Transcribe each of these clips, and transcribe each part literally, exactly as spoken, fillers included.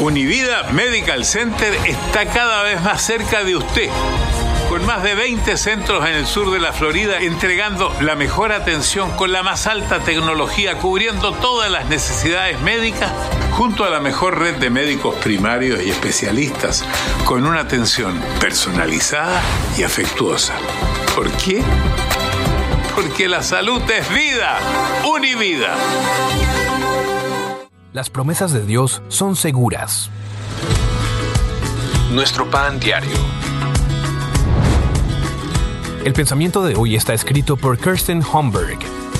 Univida Medical Center está cada vez más cerca de usted, con más de veinte centros en el sur de la Florida, entregando la mejor atención con la más alta tecnología, cubriendo todas las necesidades médicas, junto a la mejor red de médicos primarios y especialistas, con una atención personalizada y afectuosa. ¿Por qué? Porque la salud es vida. Univida. Las promesas de Dios son seguras. Nuestro pan diario. El pensamiento de hoy está escrito por Kirsten Holmberg.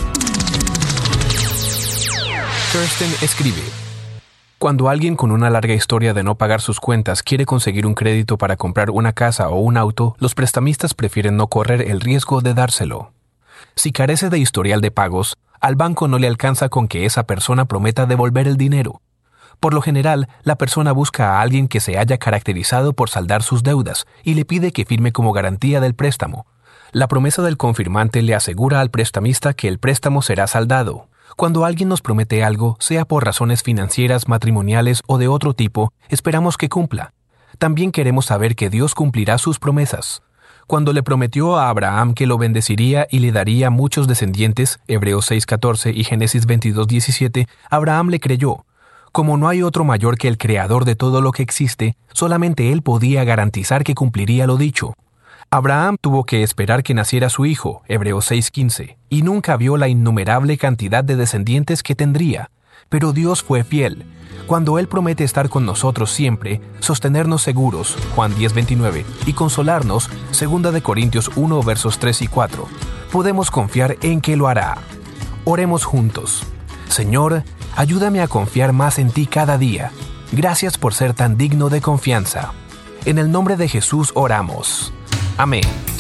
Kirsten escribe: cuando alguien con una larga historia de no pagar sus cuentas quiere conseguir un crédito para comprar una casa o un auto, los prestamistas prefieren no correr el riesgo de dárselo. Si carece de historial de pagos, al banco no le alcanza con que esa persona prometa devolver el dinero. Por lo general, la persona busca a alguien que se haya caracterizado por saldar sus deudas y le pide que firme como garantía del préstamo. La promesa del confirmante le asegura al prestamista que el préstamo será saldado. Cuando alguien nos promete algo, sea por razones financieras, matrimoniales o de otro tipo, esperamos que cumpla. También queremos saber que Dios cumplirá sus promesas. Cuando le prometió a Abraham que lo bendeciría y le daría muchos descendientes, Hebreos seis catorce y Génesis veintidós diecisiete, Abraham le creyó. Como no hay otro mayor que el creador de todo lo que existe, solamente él podía garantizar que cumpliría lo dicho. Abraham tuvo que esperar que naciera su hijo, Hebreos seis quince, y nunca vio la innumerable cantidad de descendientes que tendría. Pero Dios fue fiel. Cuando Él promete estar con nosotros siempre, sostenernos seguros, Juan diez veintinueve, y consolarnos, segunda de Corintios uno, versos tres y cuatro, podemos confiar en que lo hará. Oremos juntos. Señor, ayúdame a confiar más en ti cada día. Gracias por ser tan digno de confianza. En el nombre de Jesús oramos. Amén.